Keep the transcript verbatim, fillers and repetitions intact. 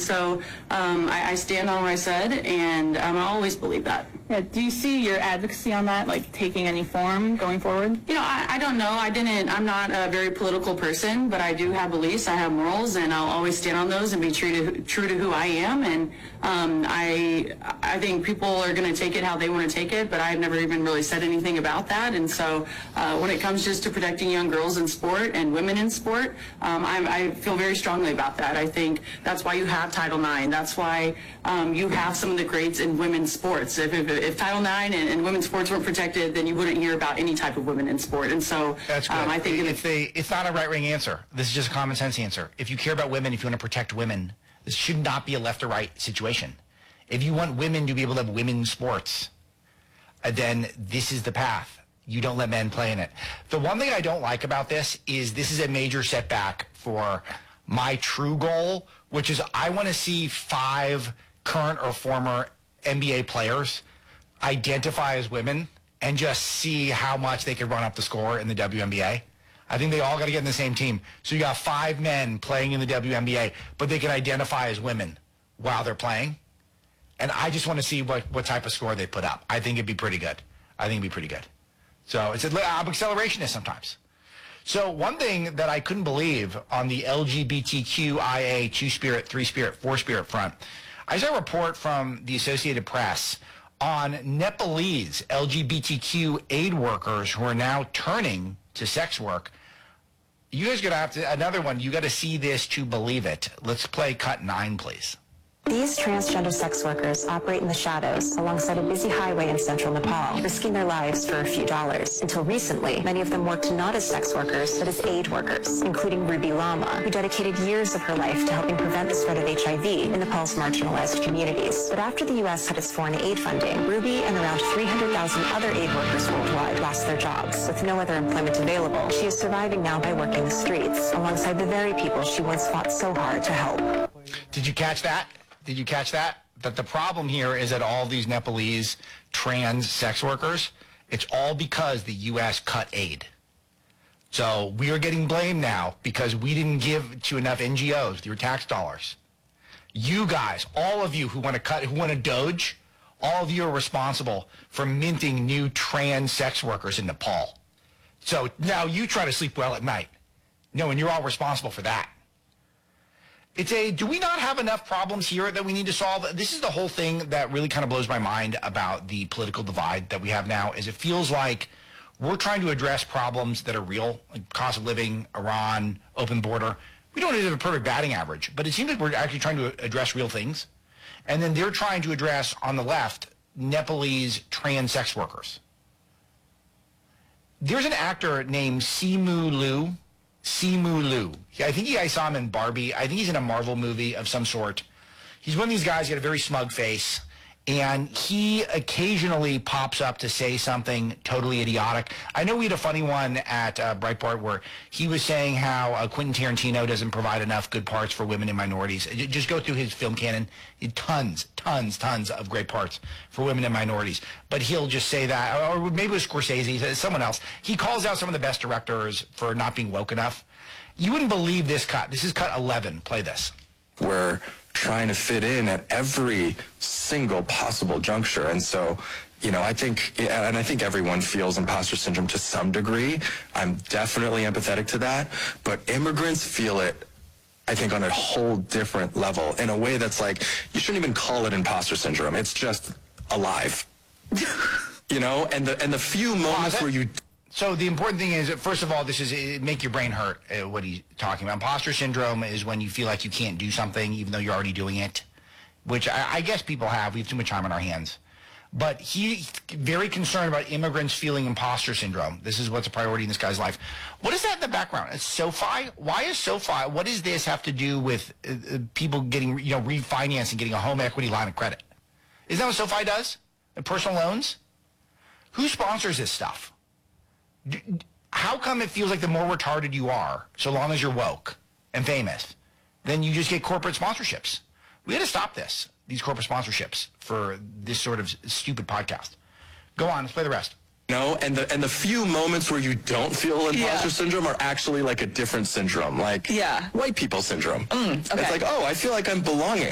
so um, I, I stand on what I said, and um, I always believe that. Yeah, do you see your advocacy on that, like, taking any form going forward? You know, I, I don't know. I didn't, I'm not a very political person, but I do have beliefs, I have morals, and I'll always stand on those and be true to, true to who I am. And um, I, I think people are going to take it how they want to take it, but I've never even really said anything about that. And so uh, when it comes just to protecting young girls in sport and women in sport, um, I, I feel very strongly about that. I think that's why you have Title nine. That's why um, you have some of the greats in women's sports. If, if, if Title nine and, and women's sports weren't protected, then you wouldn't hear about any type of women in sport. And so that's good. Um, I think if they, it's not a right-wing answer. This is just a common sense answer. If you care about women, if you want to protect women, this should not be a left or right situation. If you want women to be able to have women's sports, uh, then this is the path. You don't let men play in it. The one thing I don't like about this is this is a major setback for my true goal, which is I want to see five current or former N B A players identify as women and just see how much they could run up the score in the W N B A. I think they all got to get in the same team. So you got five men playing in the W N B A, but they can identify as women while they're playing. And I just want to see what, what type of score they put up. I think it'd be pretty good. I think it'd be pretty good. So it's an accelerationist sometimes. So one thing that I couldn't believe on the L G B T Q I A, two-spirit, three-spirit, four-spirit front, I saw a report from the Associated Press on Nepalese L G B T Q aid workers who are now turning to sex work. You guys are going to have to, another one, you got to see this to believe it. Let's play cut nine, please. These transgender sex workers operate in the shadows alongside a busy highway in central Nepal, risking their lives for a few dollars. Until recently, many of them worked not as sex workers, but as aid workers, including Ruby Lama, who dedicated years of her life to helping prevent the spread of H I V in Nepal's marginalized communities. But after the U S cut its foreign aid funding, Ruby and around three hundred thousand other aid workers worldwide lost their jobs. With no other employment available, she is surviving now by working the streets, alongside the very people she once fought so hard to help. Did you catch that? Did you catch that? That the problem here is that all these Nepalese trans sex workers, it's all because the U S cut aid. So we are getting blamed now because we didn't give to enough N G Os with your tax dollars. You guys, all of you who want to cut, who want to doge, all of you are responsible for minting new trans sex workers in Nepal. So now you try to sleep well at night. No, and you're all responsible for that. It's a, do we not have enough problems here that we need to solve? This is the whole thing that really kind of blows my mind about the political divide that we have now, is it feels like we're trying to address problems that are real, like cost of living, Iran, open border. We don't have a perfect batting average, but it seems like we're actually trying to address real things. And then they're trying to address, on the left, Nepalese trans sex workers. There's an actor named Simu Liu. Simu Liu. I think you guys saw him in Barbie. I think he's in a Marvel movie of some sort. He's one of these guys, he got a very smug face, and he occasionally pops up to say something totally idiotic. I know we had a funny one at uh, Breitbart where he was saying how uh, Quentin Tarantino doesn't provide enough good parts for women and minorities. Just go through his film canon. Tons, tons, tons of great parts for women and minorities. But he'll just say that, or maybe it was Scorsese, someone else. He calls out some of the best directors for not being woke enough. You wouldn't believe this cut. This is cut eleven. Play this. We're trying to fit in at every single possible juncture. And so, you know, I think, and I think everyone feels imposter syndrome to some degree. I'm definitely empathetic to that. But immigrants feel it, I think, on a whole different level, in a way that's like, you shouldn't even call it imposter syndrome. It's just alive. You know, and the, and the few moments where you... So the important thing is, first of all, this is it make your brain hurt, uh, what he's talking about. Imposter syndrome is when you feel like you can't do something even though you're already doing it, which I, I guess people have. We have too much time on our hands. But he's very concerned about immigrants feeling imposter syndrome. This is what's a priority in this guy's life. What is that in the background? It's SoFi? Why is SoFi? What does this have to do with uh, people getting, you know, refinancing, getting a home equity line of credit? Isn't that what SoFi does? And personal loans? Who sponsors this stuff? How come it feels like the more retarded you are, so long as you're woke and famous, then you just get corporate sponsorships? We got to stop this, these corporate sponsorships for this sort of stupid podcast. Go on, let's play the rest. No, and the and the few moments where you don't feel imposter yeah. syndrome are actually like a different syndrome, like yeah. white people syndrome. Mm, okay. It's like, oh, I feel like I'm belonging.